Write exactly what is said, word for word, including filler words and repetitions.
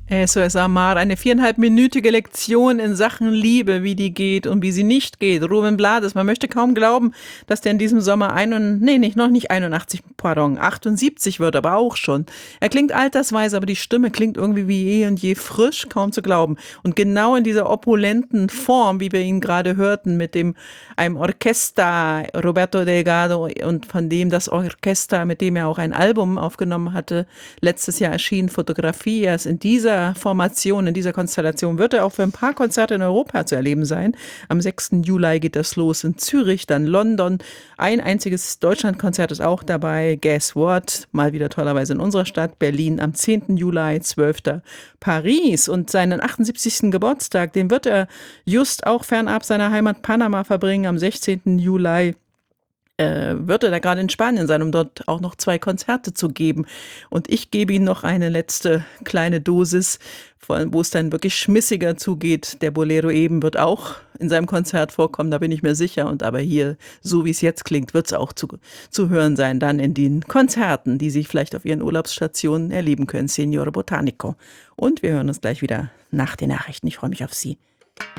Eso es amar, eine viereinhalbminütige Lektion in Sachen Liebe, wie die geht und wie sie nicht geht. Rubén Blades, man möchte kaum glauben, dass der in diesem Sommer ein und, nee, nicht, noch nicht einundachtzig, pardon, achtundsiebzig wird, aber auch schon. Er klingt altersweise, aber die Stimme klingt irgendwie wie eh und je frisch, kaum zu glauben. Und genau in dieser opulenten Form, wie wir ihn gerade hörten, mit dem, einem Orchester, Roberto Delgado, und von dem das Orchester, mit dem er auch ein Album aufgenommen hatte, letztes Jahr erschien, Fotografie, er ist in dieser Formation, in dieser Konstellation wird er auch für ein paar Konzerte in Europa zu erleben sein. Am sechsten Juli geht das los in Zürich, dann London. Ein einziges Deutschlandkonzert ist auch dabei. Guess what? Mal wieder tollerweise in unserer Stadt, Berlin am zehnten Juli, zwölften Paris. Und seinen achtundsiebzigsten Geburtstag, den wird er just auch fernab seiner Heimat Panama verbringen am sechzehnten Juli. Äh, wird er da gerade in Spanien sein, um dort auch noch zwei Konzerte zu geben. Und ich gebe ihm noch eine letzte kleine Dosis, von, wo es dann wirklich schmissiger zugeht. Der Bolero eben wird auch in seinem Konzert vorkommen, da bin ich mir sicher. Und aber hier, so wie es jetzt klingt, wird es auch zu, zu hören sein, dann in den Konzerten, die Sie vielleicht auf Ihren Urlaubsstationen erleben können. Signor Botanico. Und wir hören uns gleich wieder nach den Nachrichten. Ich freue mich auf Sie.